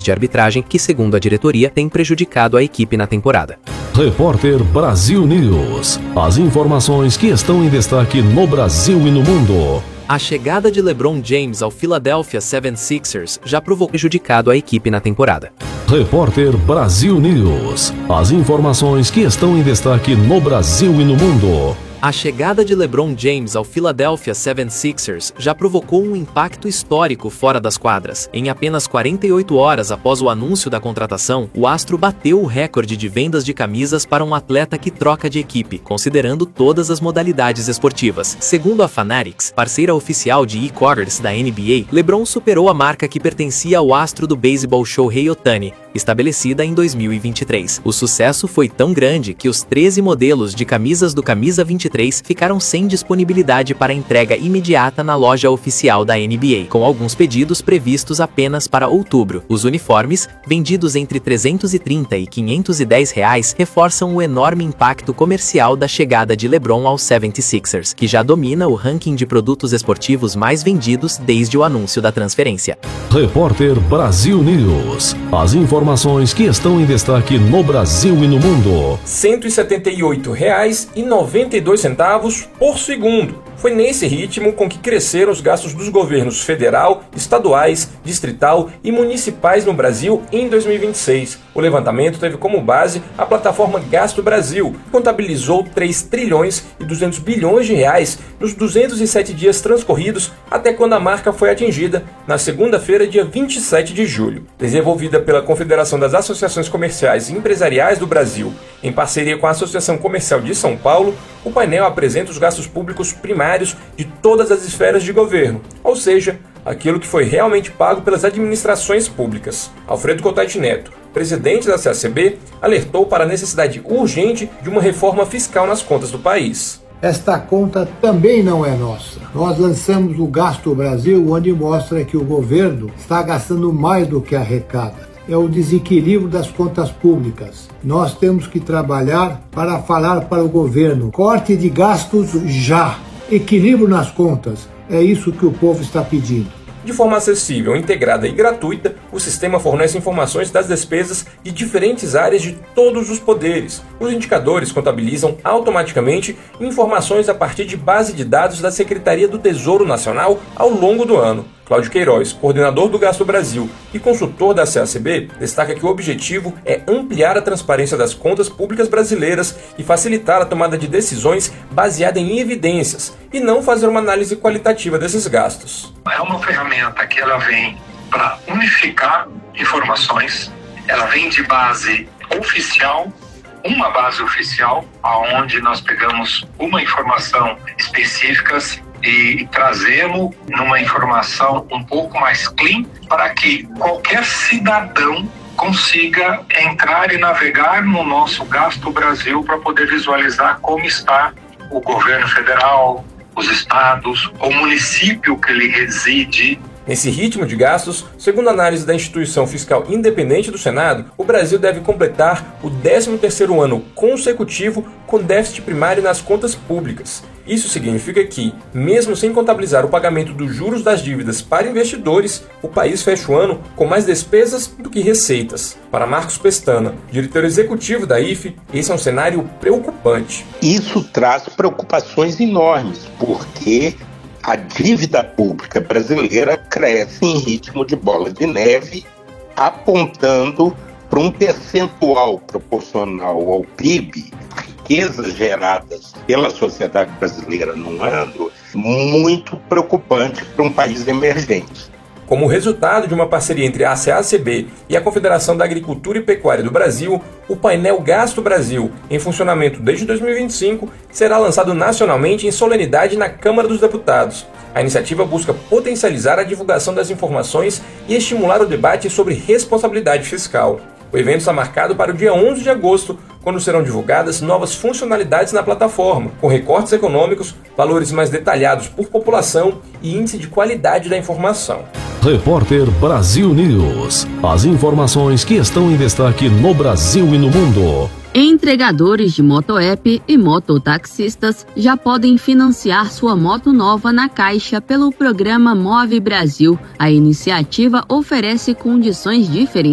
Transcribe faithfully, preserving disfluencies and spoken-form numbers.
de arbitragem que, segundo a diretoria, tem prejudicado a equipe na temporada. Repórter Brasil News. As informações que estão em destaque no Brasil e no mundo. A chegada de LeBron James ao Philadelphia setenta e seis ers já provocou prejudicado a equipe na temporada. Repórter Brasil News. As informações que estão em destaque no Brasil e no mundo. A chegada de LeBron James ao Philadelphia setenta e seis ers já provocou um impacto histórico fora das quadras. Em apenas quarenta e oito horas após o anúncio da contratação, o astro bateu o recorde de vendas de camisas para um atleta que troca de equipe, considerando todas as modalidades esportivas. Segundo a Fanatics, parceira oficial de e-commerce da N B A, LeBron superou a marca que pertencia ao astro do beisebol Shohei Ohtani, estabelecida em dois mil e vinte e três. O sucesso foi tão grande que os treze modelos de camisas do Camisa vinte e três ficaram sem disponibilidade para entrega imediata na loja oficial da N B A, com alguns pedidos previstos apenas para outubro. Os uniformes, vendidos entre trezentos e trinta e quinhentos e dez reais, reforçam o enorme impacto comercial da chegada de LeBron aos setenta e seis ers, que já domina o ranking de produtos esportivos mais vendidos desde o anúncio da transferência. Repórter Brasil News. As informações que estão em destaque no Brasil e no mundo. cento e setenta e oito reais e noventa e dois centavos por segundo. Foi nesse ritmo com que cresceram os gastos dos governos federal, estaduais, distrital e municipais no Brasil em dois mil e vinte e seis. O levantamento teve como base a plataforma Gasto Brasil, que contabilizou três trilhões e duzentos bilhões de reais nos duzentos e sete dias transcorridos até quando a marca foi atingida na segunda-feira, dia vinte e sete de julho. Desenvolvida pela Confederação das Associações Comerciais e Empresariais do Brasil, em parceria com a Associação Comercial de São Paulo, o painel apresenta os gastos públicos primários de todas as esferas de governo, ou seja, aquilo que foi realmente pago pelas administrações públicas. Alfredo Cotait Neto, presidente da C A C B, alertou para a necessidade urgente de uma reforma fiscal nas contas do país. Esta conta também não é nossa. Nós lançamos o Gasto Brasil, onde mostra que o governo está gastando mais do que arrecada. É o desequilíbrio das contas públicas. Nós temos que trabalhar para falar para o governo: corte de gastos já, equilíbrio nas contas. É isso que o povo está pedindo. De forma acessível, integrada e gratuita, o sistema fornece informações das despesas de diferentes áreas de todos os poderes. Os indicadores contabilizam automaticamente informações a partir de base de dados da Secretaria do Tesouro Nacional ao longo do ano. Cláudio Queiroz, coordenador do Gasto Brasil e consultor da C A C B, destaca que o objetivo é ampliar a transparência das contas públicas brasileiras e facilitar a tomada de decisões baseada em evidências e não fazer uma análise qualitativa desses gastos. É uma ferramenta que ela vem para unificar informações, ela vem de base oficial, uma base oficial, aonde nós pegamos uma informação específica e trazemos numa informação um pouco mais clean para que qualquer cidadão consiga entrar e navegar no nosso Gasto Brasil para poder visualizar como está o governo federal, os estados, o município que ele reside. Nesse ritmo de gastos, segundo a análise da instituição fiscal independente do Senado, o Brasil deve completar o décimo terceiro ano consecutivo com déficit primário nas contas públicas. Isso significa que, mesmo sem contabilizar o pagamento dos juros das dívidas para investidores, o país fecha o ano com mais despesas do que receitas. Para Marcos Pestana, diretor executivo da I F E, esse é um cenário preocupante. Isso traz preocupações enormes, porque a dívida pública brasileira cresce em ritmo de bola de neve, apontando para um percentual proporcional ao P I B, riquezas geradas pela sociedade brasileira num ano, muito preocupante para um país emergente. Como resultado de uma parceria entre a C A C B e a Confederação da Agricultura e Pecuária do Brasil, o painel Gasto Brasil, em funcionamento desde dois mil e vinte e cinco, será lançado nacionalmente em solenidade na Câmara dos Deputados. A iniciativa busca potencializar a divulgação das informações e estimular o debate sobre responsabilidade fiscal. O evento está marcado para o dia onze de agosto, quando serão divulgadas novas funcionalidades na plataforma, com recortes econômicos, valores mais detalhados por população e índice de qualidade da informação. Repórter Brasil News. As informações que estão em destaque no Brasil e no mundo. Entregadores de motoapp e mototaxistas já podem financiar sua moto nova na Caixa pelo programa Move Brasil. A iniciativa oferece condições diferentes